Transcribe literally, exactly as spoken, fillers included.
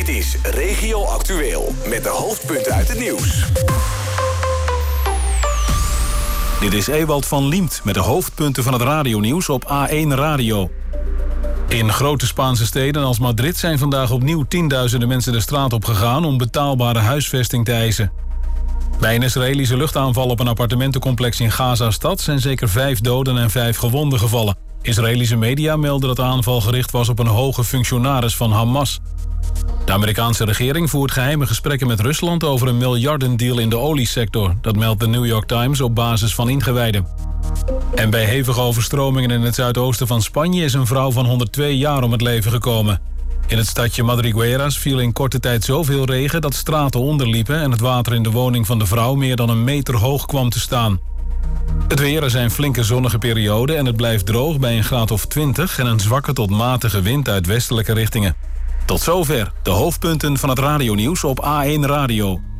Dit is Regio Actueel met de hoofdpunten uit het nieuws. Dit is Ewald van Liemt met de hoofdpunten van het radionieuws op A één Radio. In grote Spaanse steden als Madrid zijn vandaag opnieuw tienduizenden mensen de straat op gegaan om betaalbare huisvesting te eisen. Bij een Israëlische luchtaanval op een appartementencomplex in Gaza-stad zijn zeker vijf doden en vijf gewonden gevallen. Israëlische media melden dat de aanval gericht was op een hoge functionaris van Hamas. De Amerikaanse regering voert geheime gesprekken met Rusland over een miljardendeal in de oliesector. Dat meldt de New York Times op basis van ingewijden. En bij hevige overstromingen in het zuidoosten van Spanje is een vrouw van honderdtwee jaar om het leven gekomen. In het stadje Madrigueras viel in korte tijd zoveel regen dat straten onderliepen en het water in de woning van de vrouw meer dan een meter hoog kwam te staan. Het weer, er zijn flinke zonnige perioden en het blijft droog bij een graad of twintig en een zwakke tot matige wind uit westelijke richtingen. Tot zover de hoofdpunten van het radionieuws op A één Radio.